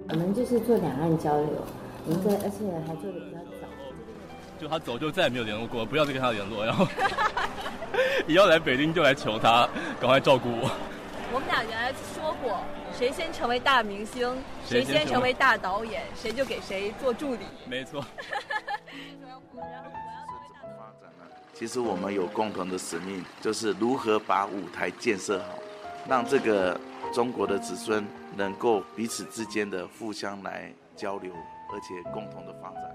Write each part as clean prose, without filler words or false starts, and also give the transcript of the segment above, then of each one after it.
我们就是做两岸交流，而且还做的比较早。 就他走就再也没有联络过，不要再跟他联络，然后以后来北京就来求他赶快照顾我。 我们俩原来说过，谁先成为大明星，谁先成为大导演，谁就给谁做助理。 没错。 其实我们有共同的使命，就是如何把舞台建设好，让这个中国的子孙能够彼此之间的互相来交流，而且共同的发展。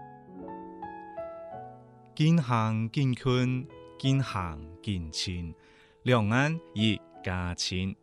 近乡近近，近乡近亲，两岸一家亲。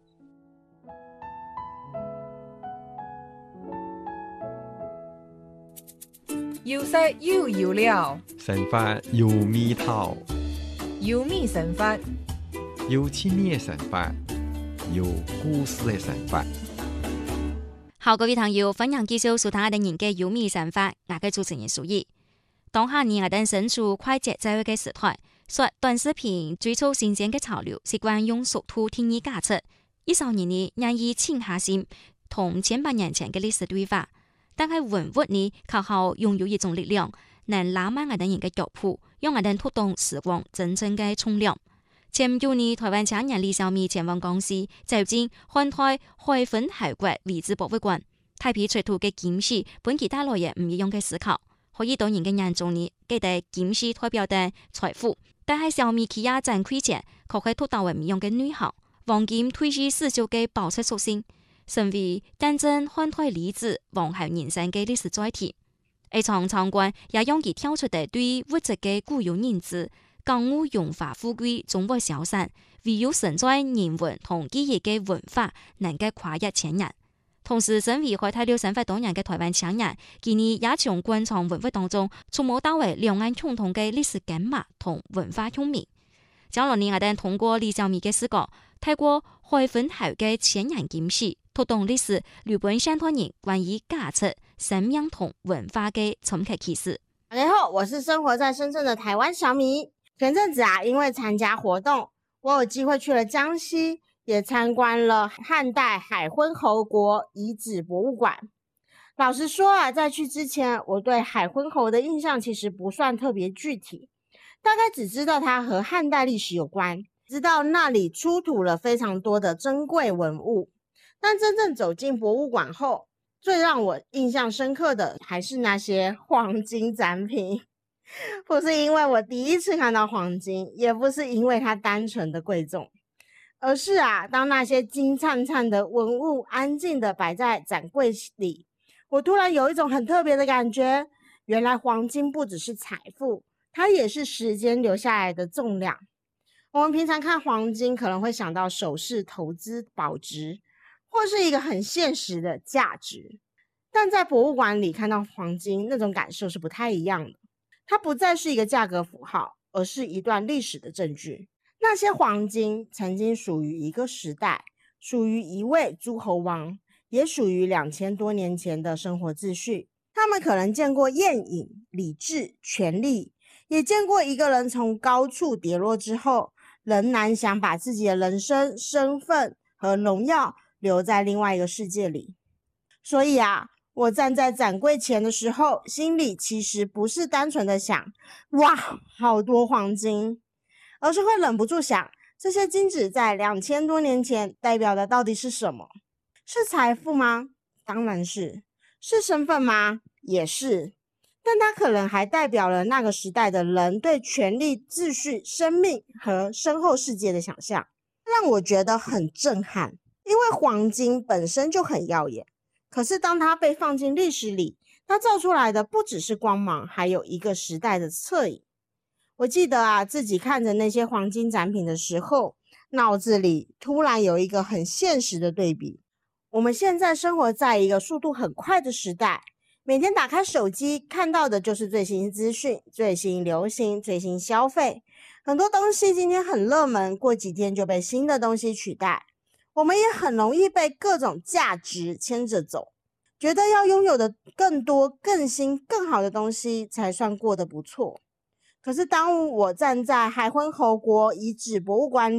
要識要要料， 神法有味道， 要咩神法？ 有趣味的神法，有故事的神法。 好，各位朋友，分享介紹蘇坦亞等人嘅有味神法，我嘅主持人蘇怡。當下年亞等身處快節奏嘅時代，說短視頻追求新鮮嘅潮流，習慣用速度聽意假出。20年呢，讓伊靜下心，同千百年前嘅歷史對話。但係文物呢，靠後擁有一種力量，能拉慢亞等人嘅腳步，讓亞等觸動時光真正嘅重量。前有呢，台灣青年李小米前往江西，走進漢代海昏侯國遺址博物館，睇片出土嘅金飾，本其帶來嘅唔一樣嘅思考。可以到人嘅眼中呢，記得金飾代表的財富，但係小米企業賺虧錢，確係觸到為唔一樣嘅內涵。黃金褪去絲綢嘅寶石屬性，成為見證漢代歷史皇后人生嘅歷史載體。一場參觀也讓佢跳出的對物質嘅固有認知，感悟榮華富貴總會消散，唯有身在人文同記憶嘅文化能夠跨越千年。同時，身為海太六30多年嘅台灣青年，今年也從官場文物當中觸摸到為兩岸共同嘅歷史根脈同文化共鳴。將來呢，我哋通過李小米嘅視角，睇過海昏侯嘅千年金飾，讀懂歷史日本現代人關於價值、生命同文化嘅深刻啟示。 大家好，我是生活在深圳的台灣小米。前陣子因為參加活動，我有機會去了江西，也參觀了漢代海昏侯國遺址博物館。老實說在去之前，我對海昏侯的印象其實不算特別具體，大概只知道它和漢代歷史有關，知道那裡出土了非常多的珍貴文物。但真正走進博物館後，最讓我印象深刻的還是那些黃金展品。不是因為我第一次看到黃金，也不是因為它單純的貴重，而是當那些金燦燦的文物安靜的擺在展櫃裡，我突然有一種很特別的感覺，原來黃金不只是財富，它也是時間留下來的重量。我們平常看黃金可能會想到首飾、投資、保值，或是一個很現實的價值，但在博物館裡看到黃金，那種感受是不太一樣的。它不再是一個價格符號，而是一段歷史的證據。那些黃金曾經屬於一個時代，屬於一位諸侯王，也屬於2000多年前的生活秩序。他們可能見過宴飲、禮制、權力，也見過一個人從高處跌落之後，仍然想把自己的人生、身份和榮耀留在另外一個世界裡。所以我站在展櫃前的時候，心裡其實不是單純的想，哇，好多黃金，而是會忍不住想，這些金子在2000多年前代表的到底是什麼？是財富嗎？當然是。是身份嗎？也是。但它可能還代表了那個時代的人對權力、秩序、生命和身後世界的想象，讓我覺得很震撼。因為黃金本身就很耀眼，可是當它被放進歷史裡，它照出來的不只是光芒，還有一個時代的側影。我記得自己看着那些黃金展品的時候，腦子裡突然有一個很現實的對比。我們現在生活在一個速度很快的時代，每天打開手機看到的就是最新資訊、最新流行、最新消費。很多東西今天很熱門，過幾天就被新的東西取代。我們也很容易被各種價值牽着走，覺得要擁有的更多、更新、更好的東西才算過得不錯。可是當我站在海昏侯國遺址博物館裡，看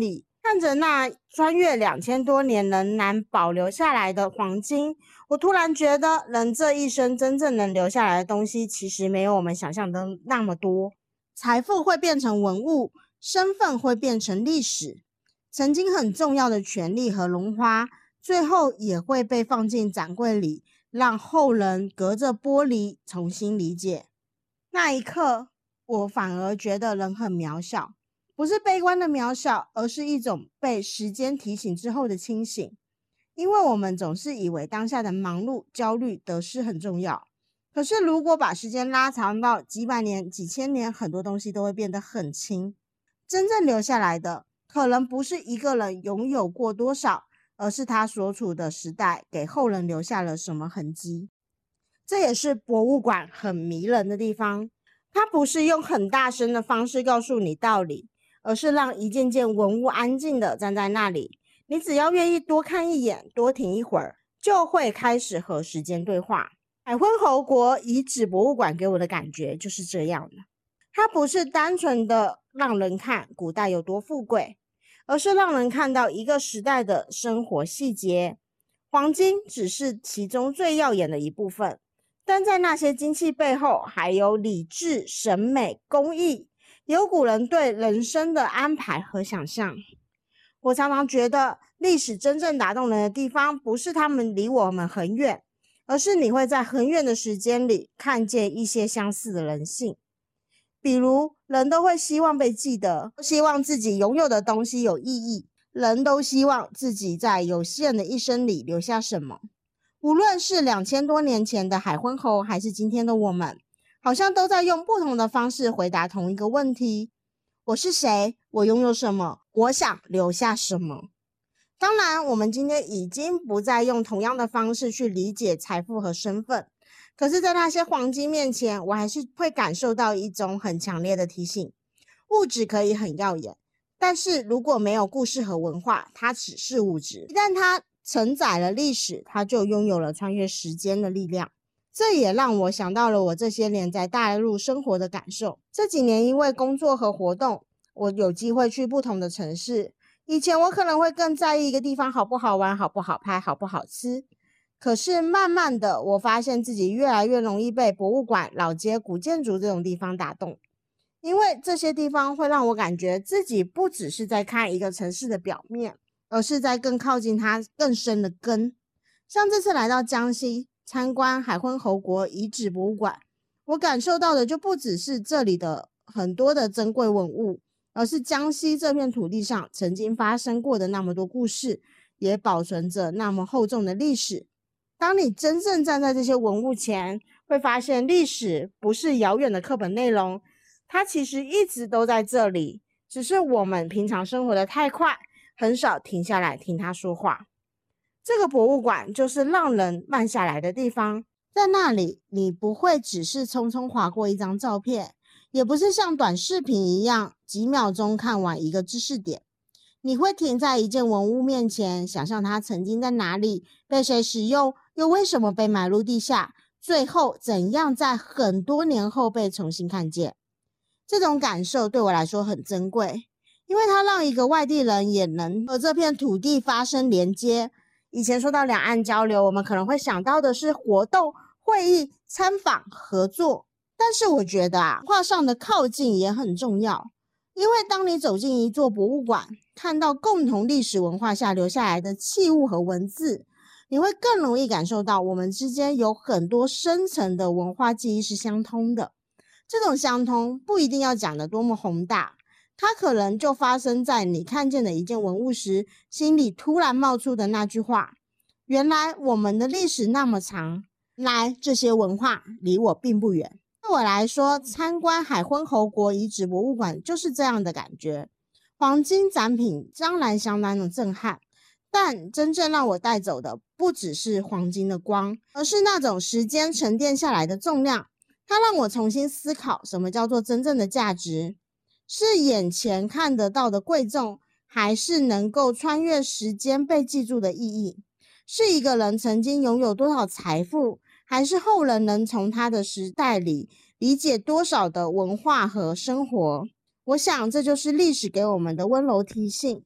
看着那穿越2000多年仍然保留下来的黄金，我突然觉得人这一生真正能留下来的东西其实没有我们想象的那么多。财富会变成文物，身份会变成历史，曾经很重要的权利和荣华最后也会被放进展柜里，让后人隔着玻璃重新理解。那一刻我反而觉得人很渺小，不是悲观的渺小，而是一种被时间提醒之后的清醒。因为我们总是以为当下的忙碌、焦虑、得失很重要，可是如果把时间拉长到几百年、几千年，很多东西都会变得很轻。真正留下来的可能不是一个人拥有过多少，而是他所处的时代给后人留下了什么痕迹。这也是博物馆很迷人的地方，它不是用很大声的方式告诉你道理，而是让一件件文物安静的站在那里，你只要愿意多看一眼，多停一会儿，就会开始和时间对话。海昏侯国遗址博物馆给我的感觉就是这样的，它不是单纯的让人看古代有多富贵，而是让人看到一个时代的生活细节。黄金只是其中最耀眼的一部分，但在那些金器背后还有理智、审美、工艺，有古人对人生的安排和想象。我常常觉得历史真正打动人的地方，不是他们离我们很远，而是你会在很远的时间里看见一些相似的人性。比如人都会希望被记得，希望自己拥有的东西有意义，人都希望自己在有限的一生里留下什么。无论是2000多年前的海昏侯，还是今天的我们，好像都在用不同的方式回答同一个问题：我是谁？我拥有什么？我想留下什么？当然，我们今天已经不再用同样的方式去理解财富和身份，可是在那些黄金面前，我还是会感受到一种很强烈的提醒。物质可以很耀眼，但是如果没有故事和文化，它只是物质。一旦它承载了历史，它就拥有了穿越时间的力量。这也让我想到了我这些年在大陆生活的感受。这几年因为工作和活动，我有机会去不同的城市。以前我可能会更在意一个地方好不好玩、好不好拍、好不好吃，可是慢慢的我发现自己越来越容易被博物馆、老街、古建筑这种地方打动，因为这些地方会让我感觉自己不只是在看一个城市的表面，而是在更靠近它更深的根。像这次来到江西参观海昏侯国遗址博物馆，我感受到的就不只是这里的很多的珍贵文物，而是江西这片土地上曾经发生过的那么多故事，也保存着那么厚重的历史。当你真正站在这些文物前，会发现历史不是遥远的课本内容，它其实一直都在这里，只是我们平常生活的太快，很少停下来听它说话。这个博物馆就是让人慢下来的地方，在那里你不会只是匆匆划过一张照片，也不是像短视频一样几秒钟看完一个知识点，你会停在一件文物面前，想象它曾经在哪里，被谁使用，又为什么被埋入地下，最后怎样在很多年后被重新看见。这种感受对我来说很珍贵，因为它让一个外地人也能和这片土地发生连接。以前说到两岸交流，我们可能会想到的是活动、会议、参访、合作，但是我觉得文化上的靠近也很重要。因为当你走进一座博物馆，看到共同历史文化下留下来的器物和文字，你会更容易感受到我们之间有很多深层的文化记忆是相通的。这种相通不一定要讲得多么宏大，它可能就发生在你看见的一件文物时，心里突然冒出的那句话：原来我们的历史那么长，原来这些文化离我并不远。对我来说，参观海昏侯国遗址博物馆就是这样的感觉。黄金展品当然相当的震撼，但真正让我带走的不只是黄金的光，而是那种时间沉淀下来的重量。它让我重新思考什么叫做真正的价值，是眼前看得到的贵重，还是能够穿越时间被记住的意义？是一个人曾经拥有多少财富，还是后人能从他的时代里理解多少的文化和生活？我想这就是历史给我们的温柔提醒。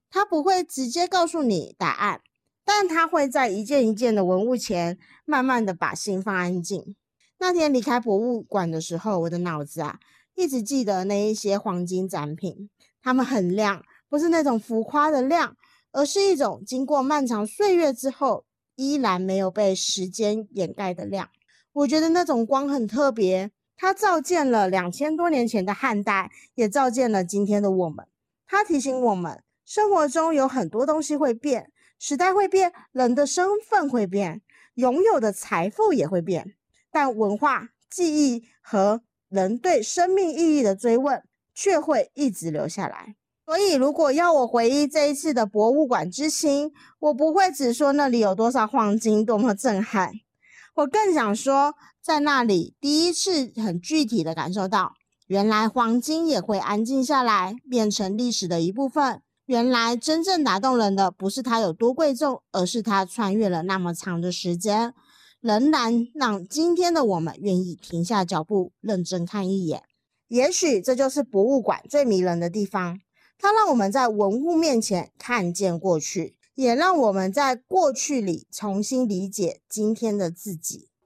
它不会直接告诉你答案，但它会在一件一件的文物前慢慢的把心放安静。那天离开博物馆的时候，我的脑子一直记得那一些黄金展品，它们很亮，不是那种浮夸的亮，而是一种经过漫长岁月之后依然没有被时间掩盖的亮。我觉得那种光很特别，它照见了2000多年前的汉代，也照见了今天的我们。它提醒我们，生活中有很多东西会变，时代会变，人的身份会变，拥有的财富也会变，但文化、记忆和人对生命意义的追问却会一直留下来。所以如果要我回忆这一次的博物馆之行，我不会只说那里有多少黄金多么震撼，我更想说，在那里第一次很具体的感受到，原来黄金也会安静下来，变成历史的一部分。原来真正打动人的不是它有多贵重，而是它穿越了那么长的时间，仍然让今天的我们愿意停下脚步，认真看一眼。也许这就是博物馆最迷人的地方，它让我们在文物面前看见过去，也让我们在过去里重新理解今天的自己。